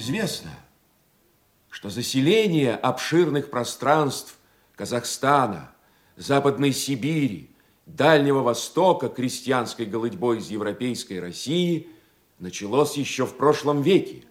Известно, что заселение обширных пространств Казахстана, Западной Сибири, Дальнего Востока крестьянской голодьбой из европейской России началось еще в прошлом веке.